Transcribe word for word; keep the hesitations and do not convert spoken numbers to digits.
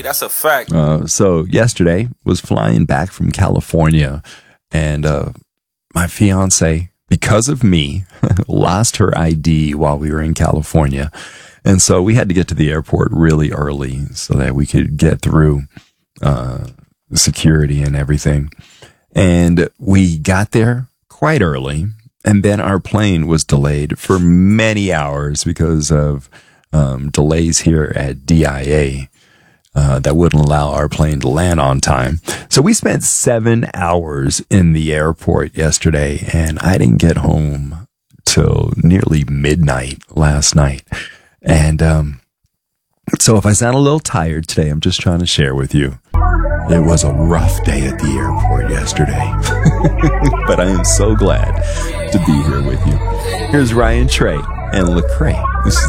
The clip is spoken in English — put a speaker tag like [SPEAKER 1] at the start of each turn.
[SPEAKER 1] that's a fact.
[SPEAKER 2] Uh, so yesterday was flying back from California, and uh, my fiance, because of me, lost her I D while we were in California. And so we had to get to the airport really early so that we could get through uh, security and everything. And we got there quite early, and then our plane was delayed for many hours because of um, delays here at D I A. Uh, that wouldn't allow our plane to land on time. So we spent seven hours in the airport yesterday, and I didn't get home till nearly midnight last night. And um, so if I sound a little tired today, I'm just trying to share with you. It was a rough day at the airport yesterday. But I am so glad to be here with you. Here's Ryan Trey and Lecrae. This is